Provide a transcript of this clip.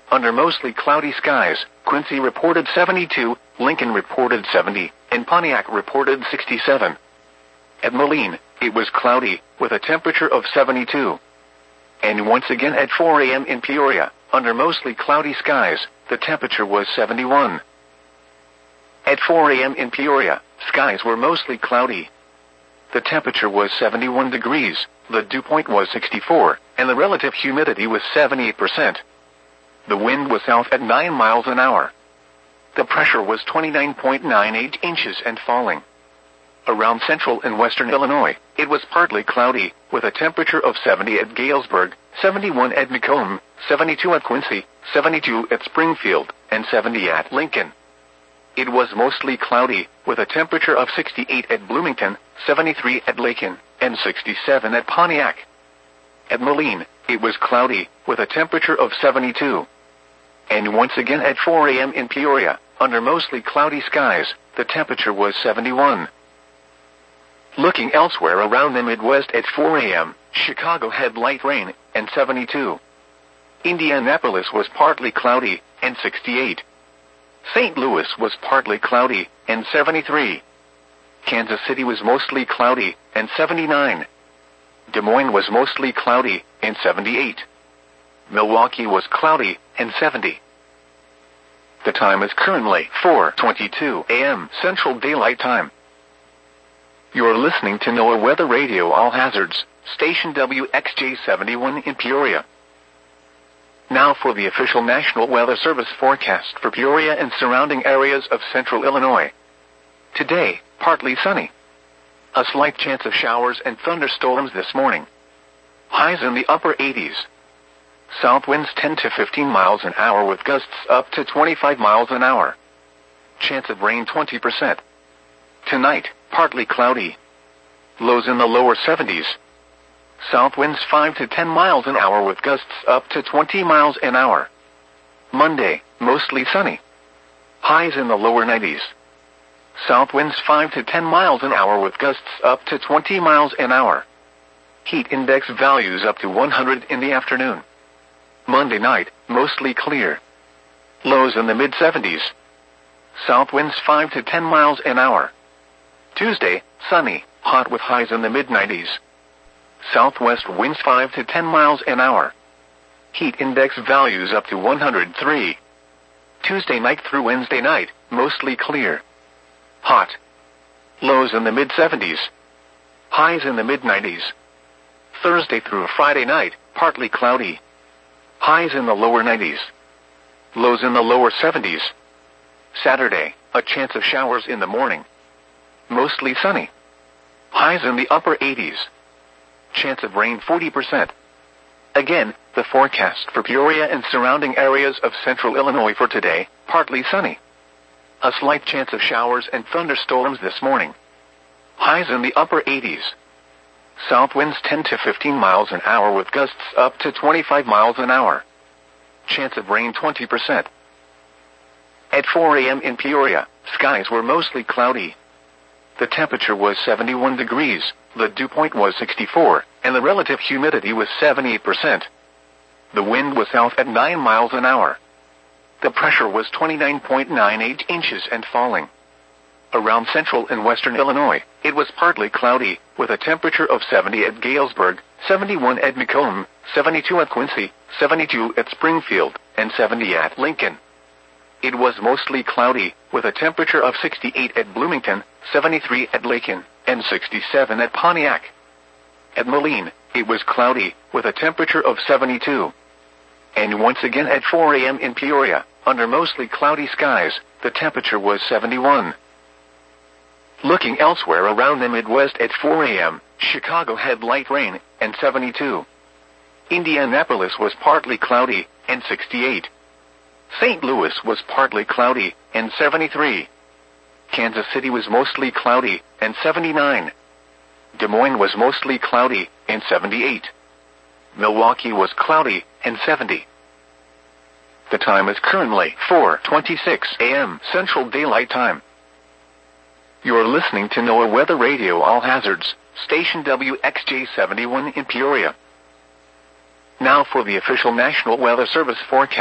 under mostly cloudy skies. Quincy reported 72, Lincoln reported 70, and Pontiac reported 67. At Moline, it was cloudy, with a temperature of 72. And once again at 4 a.m. in Peoria, under mostly cloudy skies, the temperature was 71. At 4 a.m. in Peoria, skies were mostly cloudy. The temperature was 71 degrees, the dew point was 64, and the relative humidity was 78%. The wind was south at 9 miles an hour. The pressure was 29.98 inches and falling. Around central and western Illinois, it was partly cloudy, with a temperature of 70 at Galesburg, 71 at Macomb, 72 at Quincy, 72 at Springfield, and 70 at Lincoln. It was mostly cloudy, with a temperature of 68 at Bloomington, 73 at Lakin, and 67 at Pontiac. At Moline, it was cloudy, with a temperature of 72. And once again at 4 a.m. in Peoria, under mostly cloudy skies, the temperature was 71. Looking elsewhere around the Midwest at 4 a.m., Chicago had light rain, and 72. Indianapolis was partly cloudy, and 68. St. Louis was partly cloudy, and 73. Kansas City was mostly cloudy, and 79. Des Moines was mostly cloudy, and 78. Milwaukee was cloudy, and 70. The time is currently 4:22 a.m. Central Daylight Time. You're listening to NOAA Weather Radio All Hazards, station WXJ71 in Peoria. Now for the official National Weather Service forecast for Peoria and surrounding areas of central Illinois. Today, partly sunny. A slight chance of showers and thunderstorms this morning. Highs in the upper 80s. South winds 10 to 15 miles an hour with gusts up to 25 miles an hour. Chance of rain 20%. Tonight, partly cloudy. Lows in the lower 70s. South winds 5 to 10 miles an hour with gusts up to 20 miles an hour. Monday, mostly sunny. Highs in the lower 90s. South winds 5 to 10 miles an hour with gusts up to 20 miles an hour. Heat index values up to 100 in the afternoon. Monday night, mostly clear. Lows in the mid-70s. South winds 5 to 10 miles an hour. Tuesday, sunny, hot with highs in the mid-90s. Southwest winds 5 to 10 miles an hour. Heat index values up to 103. Tuesday night through Wednesday night, mostly clear. Hot. Lows in the mid-70s. Highs in the mid-90s. Thursday through Friday night, partly cloudy. Highs in the lower 90s. Lows in the lower 70s. Saturday, a chance of showers in the morning. Mostly sunny. Highs in the upper 80s. Chance of rain 40%. Again, the forecast for Peoria and surrounding areas of central Illinois for today, partly sunny. A slight chance of showers and thunderstorms this morning. Highs in the upper 80s. South winds 10 to 15 miles an hour with gusts up to 25 miles an hour. Chance of rain 20%. At 4 a.m. in Peoria, skies were mostly cloudy. The temperature was 71 degrees, the dew point was 64, and the relative humidity was 78%. The wind was south at 9 miles an hour. The pressure was 29.98 inches and falling. Around central and western Illinois, it was partly cloudy, with a temperature of 70 at Galesburg, 71 at Macomb, 72 at Quincy, 72 at Springfield, and 70 at Lincoln. It was mostly cloudy, with a temperature of 68 at Bloomington, 73 at Lakin, and 67 at Pontiac. At Moline, it was cloudy, with a temperature of 72. And once again at 4 a.m. in Peoria, under mostly cloudy skies, the temperature was 71. Looking elsewhere around the Midwest at 4 a.m., Chicago had light rain, and 72. Indianapolis was partly cloudy, and 68. St. Louis was partly cloudy, and 73. Kansas City was mostly cloudy, and 79. Des Moines was mostly cloudy, and 78. Milwaukee was cloudy, and 70. The time is currently 4:26 a.m. Central Daylight Time. You're listening to NOAA Weather Radio All Hazards, station WXJ71 in Peoria. Now for the official National Weather Service forecast.